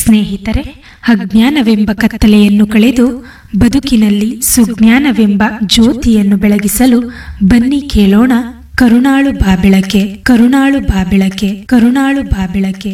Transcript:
ಸ್ನೇಹಿತರೆ, ಅಜ್ಞಾನವೆಂಬ ಕತ್ತಲೆಯನ್ನು ಕಳೆದು ಬದುಕಿನಲ್ಲಿ ಸುಜ್ಞಾನವೆಂಬ ಜ್ಯೋತಿಯನ್ನು ಬೆಳಗಿಸಲು ಬನ್ನಿ ಕೇಳೋಣ ಕರುಣಾಳು ಬಾಬೆಳಕೆ, ಕರುಣಾಳು ಬಾಬೆಳಕೆ, ಕರುಣಾಳು ಬಾಬೆಳಕೆ.